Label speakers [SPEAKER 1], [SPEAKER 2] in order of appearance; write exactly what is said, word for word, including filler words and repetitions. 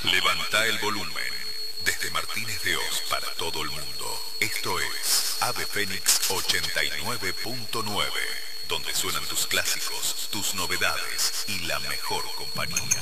[SPEAKER 1] Levanta el volumen. Desde Martínez de Oz para todo el mundo. Esto es Ave Fénix ochenta y nueve punto nueve, donde suenan tus clásicos, tus novedades y la mejor compañía.